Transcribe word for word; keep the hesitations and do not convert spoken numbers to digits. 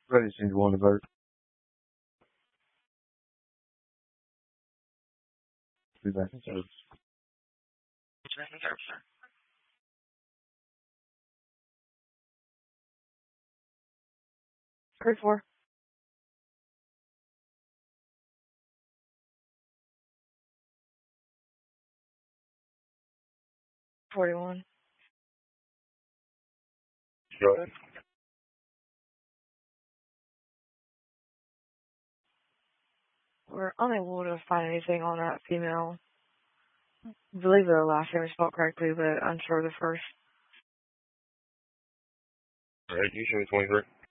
Ready to change one alert. Be back in service. It's back in service, sir. Three four. Forty-one. Go ahead. We're unable to find anything on that female. I believe the last name is spelled correctly, but unsure of the first. All right, you show me twenty-three.